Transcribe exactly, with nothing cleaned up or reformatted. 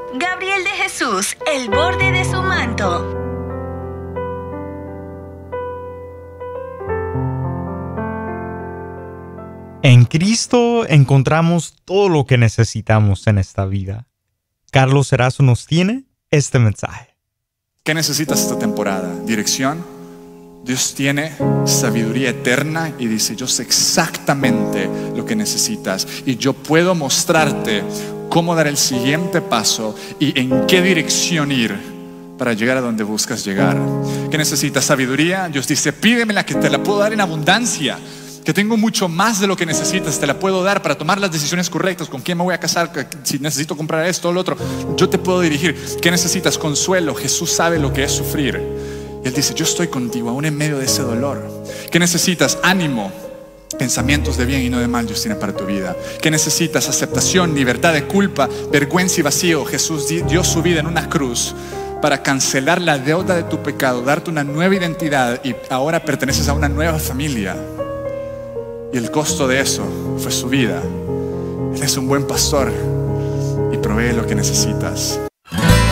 Gabriel de Jesús, el borde de su manto. En Cristo encontramos todo lo que necesitamos en esta vida. Carlos Erazo nos tiene este mensaje. ¿Qué necesitas esta temporada? ¿Dirección? Dios tiene sabiduría eterna y dice: yo sé exactamente lo que necesitas y yo puedo mostrarte cómo dar el siguiente paso y en qué dirección ir para llegar a donde buscas llegar. ¿Qué necesitas? Sabiduría. Dios dice: pídemela, que te la puedo dar en abundancia, que tengo mucho más de lo que necesitas, te la puedo dar para tomar las decisiones correctas. ¿Con quién me voy a casar? Si necesito comprar esto o lo otro, yo te puedo dirigir. ¿Qué necesitas? Consuelo. Jesús sabe lo que es sufrir. Y Él dice: yo estoy contigo aún en medio de ese dolor. ¿Qué necesitas? Ánimo. Pensamientos de bien y no de mal Dios tiene para tu vida. ¿Qué necesitas? Aceptación, libertad de culpa, vergüenza y vacío. Jesús dio su vida en una cruz para cancelar la deuda de tu pecado, darte una nueva identidad y ahora perteneces a una nueva familia. Y el costo de eso fue su vida. Él es un buen pastor y provee lo que necesitas.